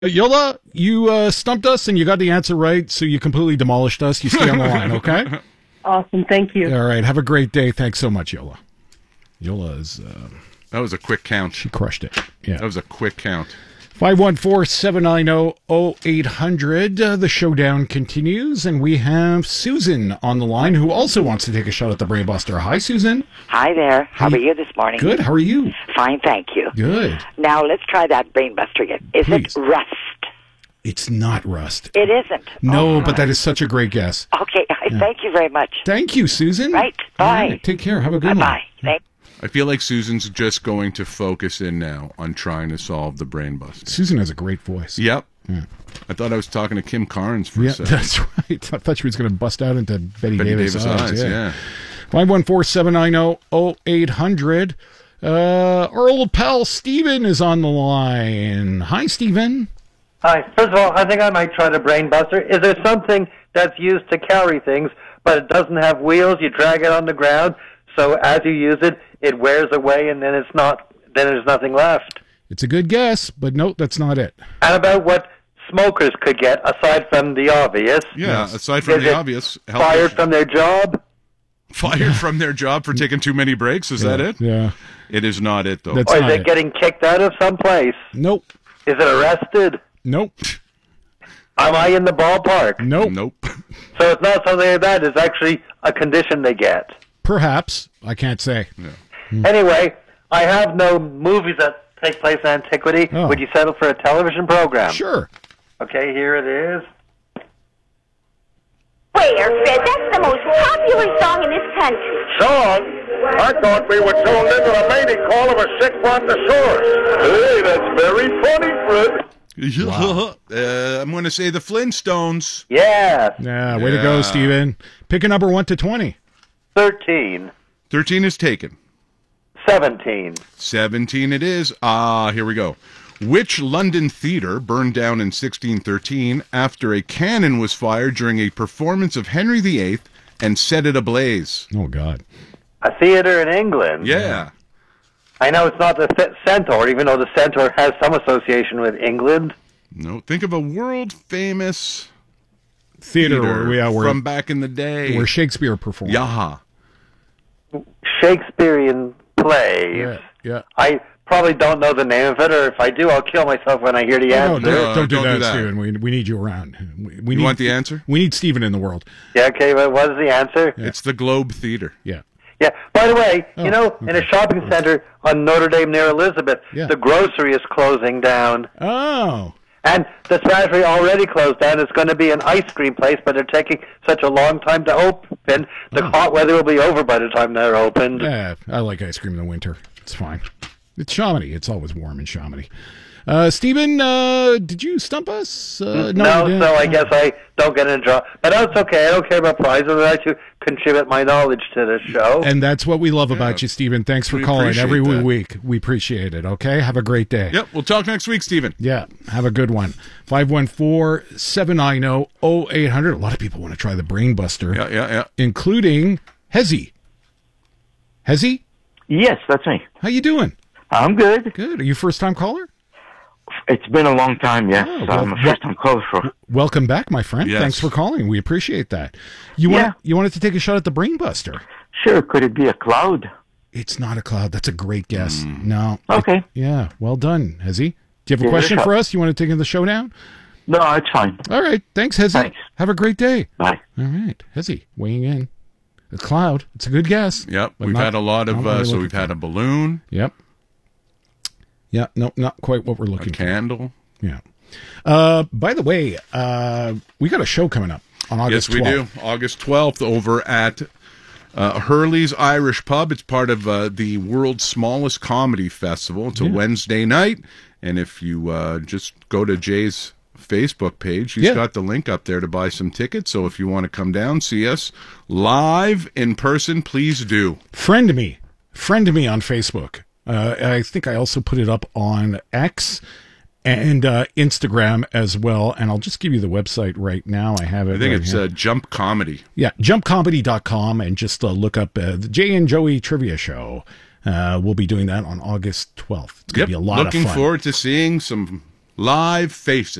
Yola, you stumped us and you got the answer right, so you completely demolished us. You stay on the line, okay? Awesome. Thank you. All right. Have a great day. Thanks so much, Yola. Yola is... that was a quick count. She crushed it. Yeah. That was a quick count. 514-790-0800. The showdown continues, and we have Susan on the line who also wants to take a shot at the Brainbuster. Hi, Susan. Hi there. How are you this morning? Good. How are you? Fine, thank you. Good. Now, let's try that Brainbuster again. Is Please. it rust? It's not rust. It isn't? No, but that is such a great guess. Okay, thank you very much. Thank you, Susan. Right, bye. All right, take care. Have a good one. Bye. Thank I feel like Susan's just going to focus in now on trying to solve the brain bust. Susan has a great voice. Yep. Yeah. I thought I was talking to Kim Carnes for a Yeah, second. that's right. I thought she was going to bust out into Betty Davis' eyes. yeah. 514-790-0800. Our old pal Steven is on the line. Hi, Steven. Hi. First of all, I think I might try the Brainbuster. Is there something that's used to carry things, but it doesn't have wheels? You drag it on the ground, so as you use it, it wears away, and then there's nothing left. It's a good guess, but no, that's not it. And about what smokers could get, aside from the obvious. Yeah, aside from Is the it obvious. fired from their job? Fired from their job for taking too many breaks? Is that it? Yeah. It is not it, though. That's Or is not it getting kicked out of some place? Nope. Is it arrested? Nope. Am I in the ballpark? Nope. Nope. So it's not something like that. It's actually a condition they get. Perhaps. I can't say. Yeah. Anyway, I have no movies that take place in antiquity. Oh. Would you settle for a television program? Sure. Okay, here it is. Where, Fred? That's the most popular song in this country. Song? I thought we were tuned into the mating call of a sick brontosaurus. Hey, that's very funny, Fred. Wow. I'm going to say the Flintstones. Yeah. Yeah, way to go, Steven. Pick a number 1 to 20. 13. 13 is taken. 17. 17 it is. Here we go. Which London theatre burned down in 1613 after a cannon was fired during a performance of Henry VIII and set it ablaze? Oh, God. A theater in England. Yeah. I know it's not the Centaur, even though the Centaur has some association with England. No, think of a world-famous Theater theater where from back in the day. where Shakespeare performed. Yeah. Shakespearean plays. Yeah. I probably don't know the name of it, or if I do, I'll kill myself when I hear the No, answer. don't do don't that, do that. Steven. We need you around. We You need, want the answer? We need Steven in the world. Yeah, okay, but what is the answer? It's the Globe Theatre. Yeah. Yeah. By the way, Oh, in a shopping center on Notre Dame near Elizabeth, Yeah. the grocery is closing down. Oh. And the Salisbury already closed down. It's going to be an ice cream place, but they're taking such a long time to open. The hot weather will be over by the time they're opened. Yeah, I like ice cream in the winter. It's fine. It's Chamonix. It's always warm in Chamonix. Steven, did you stump us? No, you didn't. so I guess I don't get a draw. But that's okay. I don't care about prizes. I like to contribute my knowledge to the show. And that's what we love about you, Steven. Thanks for We calling appreciate every that. week. We appreciate it, okay? Have a great day. Yep, we'll talk next week, Stephen. Yeah, have a good one. 514-790-0800. A lot of people want to try the Brain Buster. Yeah. Including Hezzy. Hezzy, Yes, that's me. how you doing? I'm good. Good. Are you a first-time caller? It's been a long time, yes. Oh, I'm a first-time caller for... Welcome back, my friend. Yes. Thanks for calling. We appreciate that. You wanted to take a shot at the Brain Buster. Sure, could it be a cloud? It's not a cloud. That's a great guess. No. Okay. Yeah, well done, Hezzy. Do you have a Give it a question shot. for us? You want to take in the showdown? No, it's fine. All right. Thanks, Hezzy. Thanks. Have a great day. Bye. All right. Hezzy, weighing in. A cloud. It's a good guess. Yep, But we've not- had a lot of, not what we're so looking we've had for. a balloon, Yep. Yeah, no, not quite what we're a looking for. candle. Yeah. By the way, we got a show coming up on August Yes, we 12th. do. August 12th over at Hurley's Irish Pub. It's part of the world's smallest comedy festival. It's a Wednesday night, and if you just go to Jay's Facebook page, he's got the link up there to buy some tickets. So if you want to come down, see us live in person, please do. Friend me on Facebook. I think I also put it up on X and Instagram as well. And I'll just give you the website right now. I have it. I think right it's here. Jump Comedy. Yeah, jumpcomedy.com, and just look up the Jay and Joey Trivia Show. We'll be doing that on August 12th. It's going to be a lot of fun. Looking forward to seeing some Live Faces.